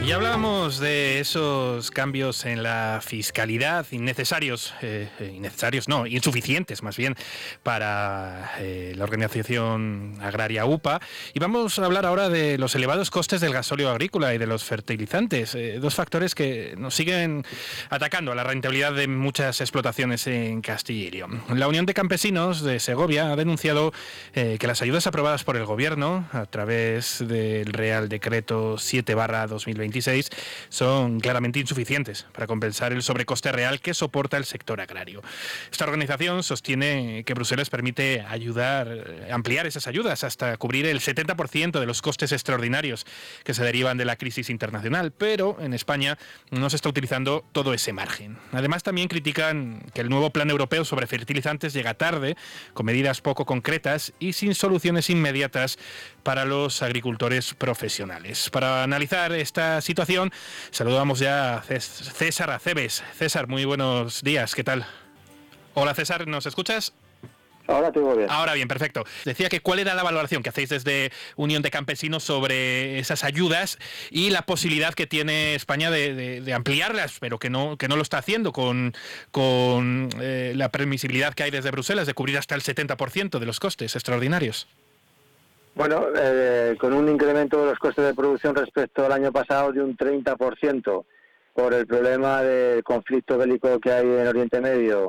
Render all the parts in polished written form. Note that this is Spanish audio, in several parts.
Y hablábamos de esos cambios en la fiscalidad insuficientes más bien, para la organización agraria UPA. Y vamos a hablar ahora de los elevados costes del gasóleo agrícola y de los fertilizantes, dos factores que nos siguen atacando a la rentabilidad de muchas explotaciones en Castilla y León. La Unión de Campesinos de Segovia ha denunciado que las ayudas aprobadas por el Gobierno a través del Real Decreto 7/2026 son claramente insuficientes para compensar el sobrecoste real que soporta el sector agrario. Esta organización sostiene que Bruselas permite ampliar esas ayudas hasta cubrir el 70% de los costes extraordinarios que se derivan de la crisis internacional, pero en España no se está utilizando todo ese margen. Además, también critican que el nuevo Plan Europeo sobre fertilizantes llega tarde, con medidas poco concretas y sin soluciones inmediatas para los agricultores profesionales. Para analizar esta situación, saludamos ya a César Acebes. César, muy buenos días, ¿qué tal? Hola César, ¿nos escuchas? Ahora te oigo bien. Ahora bien, perfecto. Decía que cuál era la valoración que hacéis desde Unión de Campesinos sobre esas ayudas y la posibilidad que tiene España de ampliarlas, pero que no lo está haciendo con la permisibilidad que hay desde Bruselas de cubrir hasta el 70% de los costes extraordinarios. Bueno, con un incremento de los costes de producción respecto al año pasado de un 30% por el problema del conflicto bélico que hay en Oriente Medio,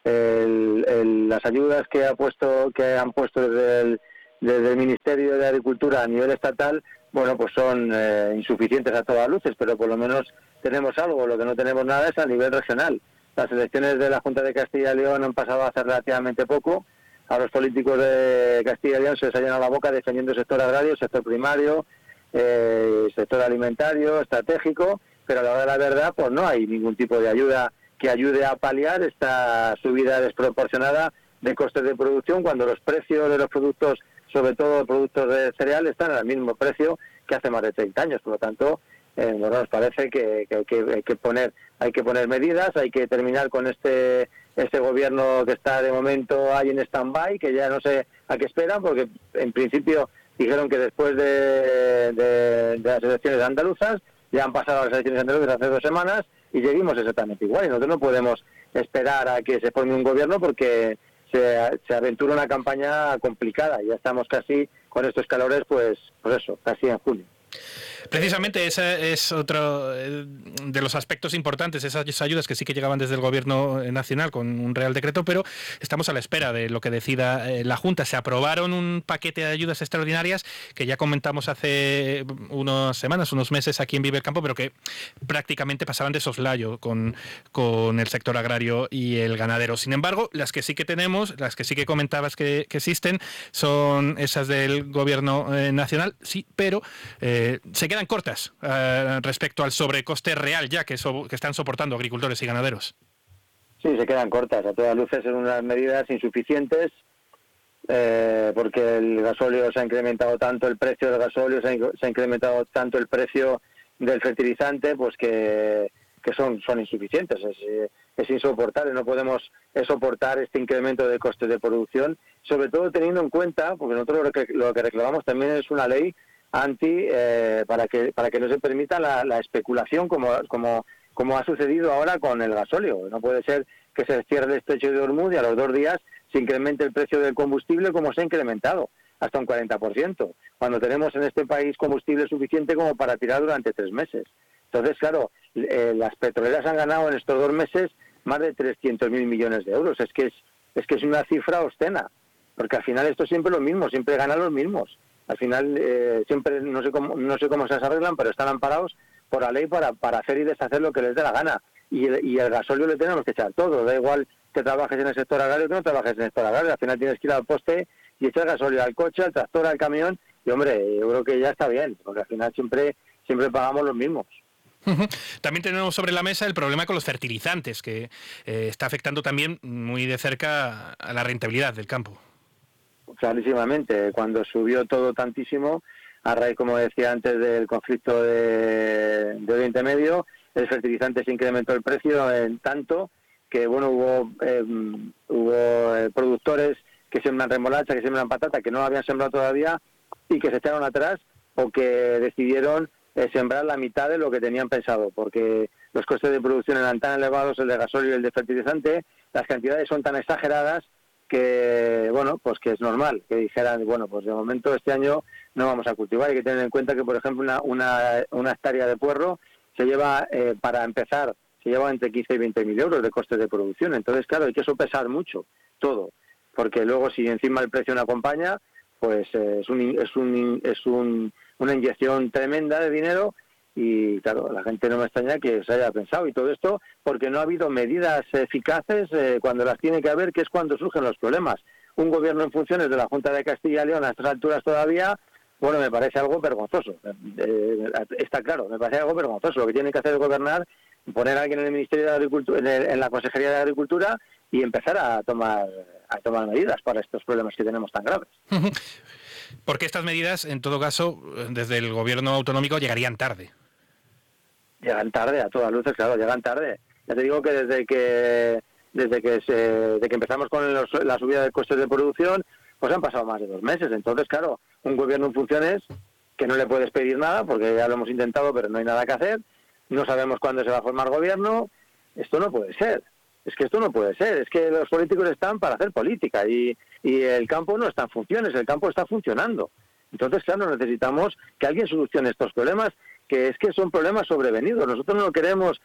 las ayudas que han puesto desde el Ministerio de Agricultura a nivel estatal, bueno, pues son insuficientes a todas luces, pero por lo menos tenemos algo. Lo que no tenemos nada es a nivel regional. Las elecciones de la Junta de Castilla y León han pasado hace relativamente poco. A los políticos de Castilla y León se les ha llenado la boca defendiendo el sector agrario, el sector primario, el sector alimentario, estratégico, pero a la hora de la verdad pues no hay ningún tipo de ayuda que ayude a paliar esta subida desproporcionada de costes de producción cuando los precios de los productos, sobre todo productos de cereal, están al mismo precio que hace más de 30 años. Por lo tanto, nos parece que hay que poner medidas, hay que terminar con este gobierno que está de momento ahí en stand-by, que ya no sé a qué esperan, porque en principio dijeron que después de las elecciones andaluzas, ya han pasado las elecciones andaluzas hace 2 semanas y seguimos exactamente igual. Y nosotros no podemos esperar a que se forme un gobierno porque se aventura una campaña complicada. Ya estamos casi con estos calores, pues eso, casi en junio. Precisamente ese es otro de los aspectos importantes, esas ayudas que sí que llegaban desde el Gobierno nacional con un Real Decreto, pero estamos a la espera de lo que decida la Junta. Se aprobaron un paquete de ayudas extraordinarias que ya comentamos hace unas semanas, unos meses aquí en Vive el Campo, pero que prácticamente pasaban de soslayo con el sector agrario y el ganadero. Sin embargo, las que sí que tenemos, las que sí que comentabas que existen, son esas del Gobierno nacional, sí, pero se quedan cortas respecto al sobrecoste real ya que están soportando agricultores y ganaderos. Sí, se quedan cortas. A todas luces son unas medidas insuficientes porque el gasóleo se ha incrementado tanto, el precio del gasóleo se ha incrementado tanto el precio del fertilizante, pues que son insuficientes. Es insoportable. No podemos soportar este incremento de costes de producción, sobre todo teniendo en cuenta, porque nosotros lo que reclamamos también es una ley para que no se permita la especulación como ha sucedido ahora con el gasóleo. No puede ser que se cierre el estrecho de Hormuz y a los 2 días se incremente el precio del combustible como se ha incrementado, hasta un 40%, cuando tenemos en este país combustible suficiente como para tirar durante 3 meses. Entonces, claro, las petroleras han ganado en estos 2 meses más de 300.000 millones de euros. Es que es una cifra obscena, porque al final esto es siempre lo mismo, siempre ganan los mismos. Al final siempre no sé cómo se arreglan, pero están amparados por la ley para hacer y deshacer lo que les dé la gana. Y el gasóleo le tenemos que echar todo. Da igual que trabajes en el sector agrario que no trabajes en el sector agrario. Al final tienes que ir al poste y echar gasóleo al coche, al tractor, al camión. Y hombre, yo creo que ya está bien, porque al final siempre pagamos los mismos. También tenemos sobre la mesa el problema con los fertilizantes, que está afectando también muy de cerca a la rentabilidad del campo. Clarísimamente, cuando subió todo tantísimo, a raíz, como decía antes, del conflicto de Oriente Medio, el fertilizante se incrementó el precio en tanto que hubo productores que siembran remolacha, que siembran patata, que no habían sembrado todavía y que se echaron atrás o que decidieron sembrar la mitad de lo que tenían pensado, porque los costes de producción eran tan elevados, el de gasoil y el de fertilizante, las cantidades son tan exageradas que, bueno, pues que es normal que dijeran, bueno, pues de momento este año no vamos a cultivar. Hay que tener en cuenta que, por ejemplo, una hectárea de puerro se lleva, para empezar, se lleva entre 15 y 20.000 euros de costes de producción. Entonces, claro, hay que sopesar mucho todo, porque luego si encima el precio no acompaña, pues una inyección tremenda de dinero. Y claro, la gente no me extraña que se haya pensado, y todo esto porque no ha habido medidas eficaces cuando las tiene que haber, que es cuando surgen los problemas. Un gobierno en funciones de la Junta de Castilla y León a estas alturas todavía, bueno, me parece algo vergonzoso. Está claro, me parece algo vergonzoso. Lo que tiene que hacer es gobernar, poner a alguien en el Ministerio de Agricultura, en la Consejería de Agricultura, y empezar a tomar medidas para estos problemas que tenemos tan graves. Porque estas medidas, en todo caso, desde el gobierno autonómico llegarían tarde. Llegan tarde, a todas luces, claro, llegan tarde. Ya te digo que desde que empezamos con la subida de costes de producción, pues han pasado más de 2 meses. Entonces, claro, un gobierno en funciones que no le puedes pedir nada, porque ya lo hemos intentado, pero no hay nada que hacer. No sabemos cuándo se va a formar gobierno. Esto no puede ser. Es que esto no puede ser. Es que los políticos están para hacer política y el campo no está en funciones, el campo está funcionando. Entonces, claro, necesitamos que alguien solucione estos problemas, que es que son problemas sobrevenidos. Nosotros no queremos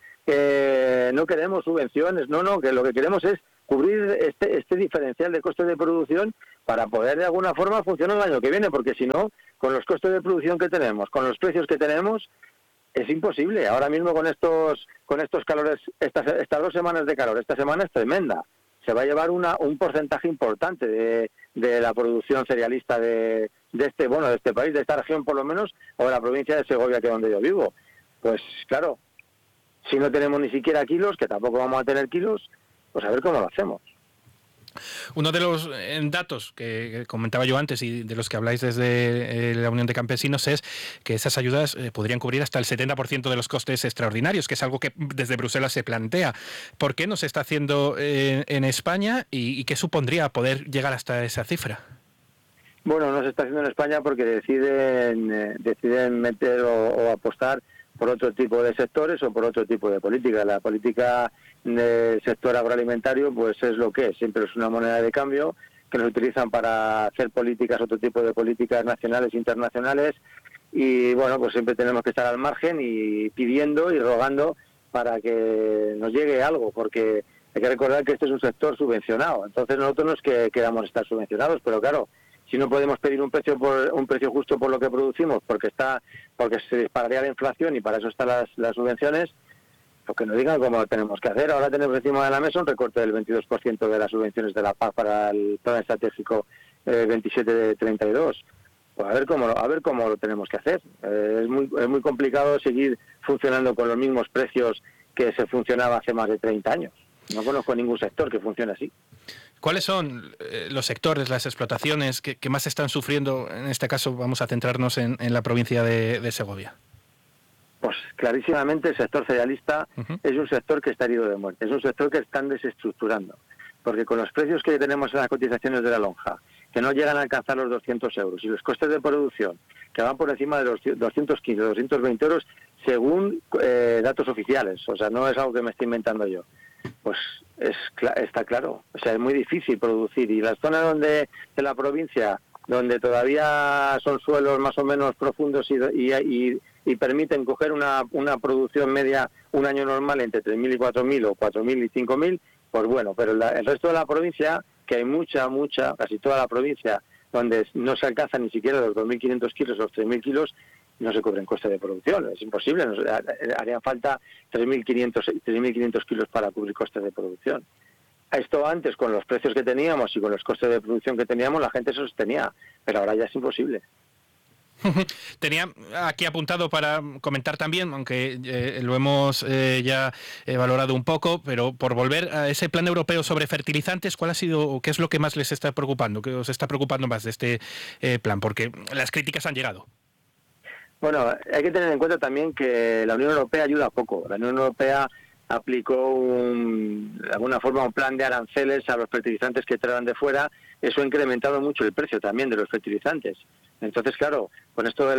subvenciones, no, que lo que queremos es cubrir este diferencial de costes de producción para poder de alguna forma funcionar el año que viene, porque si no, con los costes de producción que tenemos, con los precios que tenemos, es imposible. Ahora mismo con estos calores, estas 2 semanas de calor, esta semana es tremenda. Se va a llevar un porcentaje importante de la producción cerealista de este país, de esta región por lo menos, o de la provincia de Segovia, que es donde yo vivo. Pues claro, si no tenemos ni siquiera kilos, que tampoco vamos a tener kilos, pues a ver cómo lo hacemos. Uno de los datos que comentaba yo antes y de los que habláis desde la Unión de Campesinos es que esas ayudas podrían cubrir hasta el 70% de los costes extraordinarios, que es algo que desde Bruselas se plantea. ¿Por qué no se está haciendo en España y qué supondría poder llegar hasta esa cifra? Bueno, no se está haciendo en España porque deciden meter o apostar por otro tipo de sectores o por otro tipo de política. La política del sector agroalimentario pues es lo que es, siempre es una moneda de cambio que nos utilizan para hacer políticas, otro tipo de políticas nacionales e internacionales, y bueno, pues siempre tenemos que estar al margen y pidiendo y rogando para que nos llegue algo, porque hay que recordar que este es un sector subvencionado. Entonces nosotros no es que queramos estar subvencionados, pero claro, si no podemos pedir un precio justo por lo que producimos, porque se dispararía la inflación y para eso están las subvenciones, pues que nos digan cómo lo tenemos que hacer. Ahora tenemos encima de la mesa un recorte del 22% de las subvenciones de la PAC para el plan estratégico 27 de 32. Pues a ver cómo lo tenemos que hacer. Es muy complicado seguir funcionando con los mismos precios que se funcionaba hace más de 30 años. No conozco ningún sector que funcione así. ¿Cuáles son los sectores, las explotaciones que más están sufriendo? En este caso vamos a centrarnos en la provincia de Segovia. Pues clarísimamente el sector cerealista es un sector que está herido de muerte, es un sector que están desestructurando, porque con los precios que tenemos en las cotizaciones de la lonja, que no llegan a alcanzar los 200 euros, y los costes de producción, que van por encima de los 215, 220 euros, según datos oficiales, o sea, no es algo que me estoy inventando yo, pues está claro, o sea, es muy difícil producir, y las zonas de la provincia, donde todavía son suelos más o menos profundos y permiten coger una producción media un año normal entre 3.000 y 4.000 o 4.000 y 5.000, pues bueno, pero el resto de la provincia, que hay mucha, casi toda la provincia, donde no se alcanza ni siquiera los 2.500 kilos o los 3.000 kilos, no se cubren costes de producción, es imposible, harían falta 3.500 kilos para cubrir costes de producción. Esto antes, con los precios que teníamos y con los costes de producción que teníamos, la gente se sostenía, pero ahora ya es imposible. Tenía aquí apuntado para comentar también, aunque lo hemos ya valorado un poco, pero por volver a ese plan europeo sobre fertilizantes, ¿cuál ha sido o qué es lo que más les está preocupando? ¿Qué os está preocupando más de este plan? Porque las críticas han llegado. Bueno, hay que tener en cuenta también que la Unión Europea ayuda poco. La Unión Europea aplicó de alguna forma un plan de aranceles a los fertilizantes que traen de fuera, eso ha incrementado mucho el precio también de los fertilizantes. Entonces, claro, con esto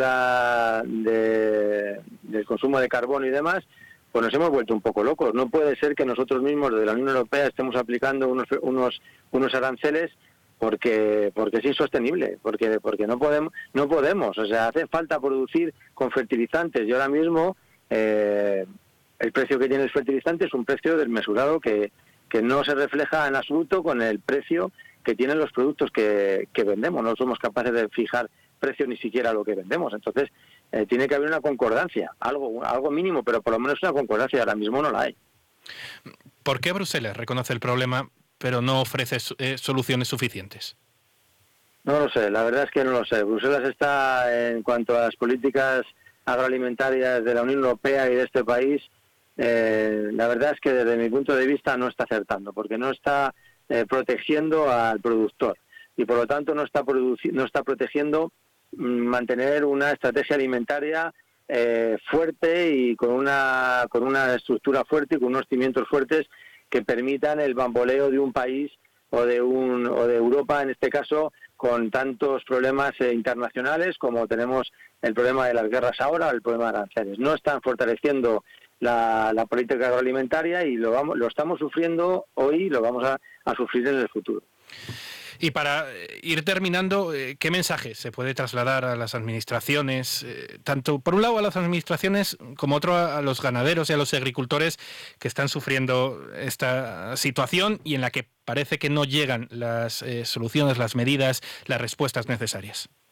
del consumo de carbono y demás, pues nos hemos vuelto un poco locos. No puede ser que nosotros mismos de la Unión Europea estemos aplicando unos aranceles porque es insostenible, porque no podemos, o sea, hace falta producir con fertilizantes y ahora mismo el precio que tiene el fertilizante es un precio desmesurado que no se refleja en absoluto con el precio que tienen los productos que vendemos. No somos capaces de fijar precio ni siquiera a lo que vendemos. Entonces, tiene que haber una concordancia, algo mínimo, pero por lo menos una concordancia. Ahora mismo no la hay. ¿Por qué Bruselas reconoce el problema pero no ofrece soluciones suficientes? No lo sé, la verdad es que no lo sé. Bruselas está, en cuanto a las políticas agroalimentarias de la Unión Europea y de este país, la verdad es que desde mi punto de vista no está acertando, porque no está protegiendo al productor y por lo tanto no está protegiendo mantener una estrategia alimentaria fuerte y con una estructura fuerte y con unos cimientos fuertes que permitan el bamboleo de un país o de Europa, en este caso, con tantos problemas internacionales como tenemos el problema de las guerras ahora, el problema de aranceles. No están fortaleciendo la política agroalimentaria y lo estamos sufriendo hoy y lo vamos a sufrir en el futuro. Y para ir terminando, ¿qué mensaje se puede trasladar a las administraciones, tanto por un lado a las administraciones como otro a los ganaderos y a los agricultores que están sufriendo esta situación y en la que parece que no llegan las soluciones, las medidas, las respuestas necesarias?